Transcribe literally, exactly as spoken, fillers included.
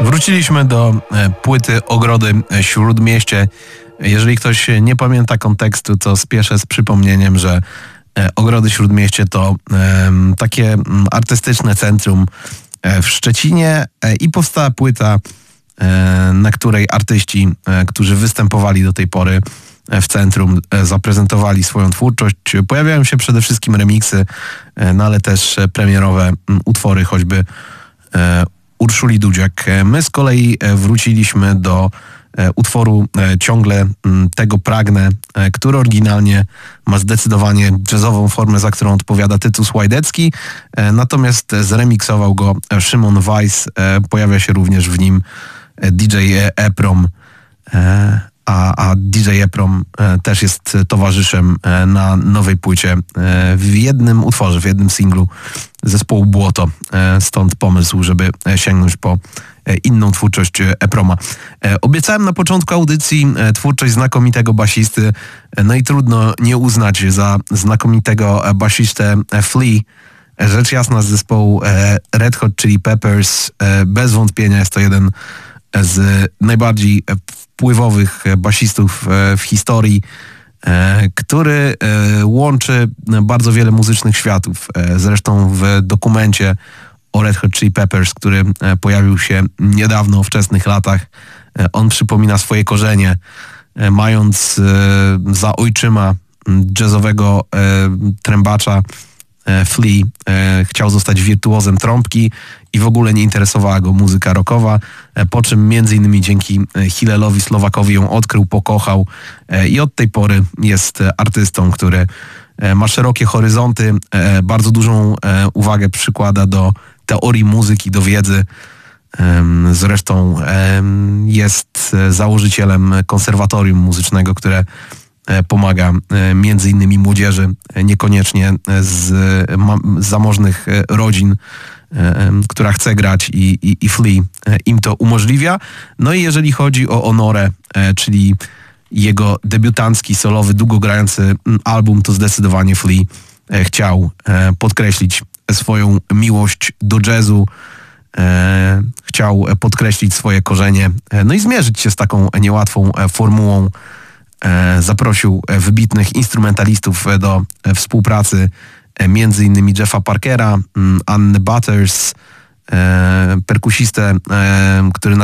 Wróciliśmy do płyty Ogrody Śródmieście. Jeżeli ktoś nie pamięta kontekstu, to spieszę z przypomnieniem, że Ogrody Śródmieście to takie artystyczne centrum w Szczecinie i powstała płyta, na której artyści, którzy występowali do tej pory w centrum, zaprezentowali swoją twórczość. Pojawiają się przede wszystkim remiksy, no ale też premierowe utwory, choćby Urszuli Dudziak. My z kolei wróciliśmy do utworu Ciągle tego pragnę, który oryginalnie ma zdecydowanie jazzową formę, za którą odpowiada Tytus Łajdecki, natomiast zremiksował go Szymon Weiss. Pojawia się również w nim D J Eprom, a, a D J Eprom też jest towarzyszem na nowej płycie w jednym utworze, w jednym singlu zespołu Błoto. Stąd pomysł, żeby sięgnąć po inną twórczość Eproma. Obiecałem na początku audycji twórczość znakomitego basisty, no i trudno nie uznać za znakomitego basistę Flea. Rzecz jasna, z zespołu Red Hot Chili Peppers. Bez wątpienia jest to jeden z najbardziej wpływowych basistów w historii, który łączy bardzo wiele muzycznych światów. Zresztą w dokumencie o Red Hot Chili Peppers, który pojawił się niedawno, w wczesnych latach, on przypomina swoje korzenie, mając za ojczyma jazzowego trębacza Flea, chciał zostać wirtuozem trąbki i w ogóle nie interesowała go muzyka rockowa, po czym między innymi dzięki Hillelowi Słowakowi ją odkrył, pokochał i od tej pory jest artystą, który ma szerokie horyzonty, bardzo dużą uwagę przykłada do teorii muzyki, do wiedzy. Zresztą jest założycielem konserwatorium muzycznego, które pomaga między innymi młodzieży, niekoniecznie z, ma, z zamożnych rodzin, która chce grać i, i, i Flea im to umożliwia. No i jeżeli chodzi o Honorę, czyli jego debiutancki, solowy, długogrający album, to zdecydowanie Flea chciał podkreślić swoją miłość do jazzu, chciał podkreślić swoje korzenie, no i zmierzyć się z taką niełatwą formułą. Zaprosił wybitnych instrumentalistów do współpracy, między innymi Jeffa Parkera, Anny Butters, perkusistę, który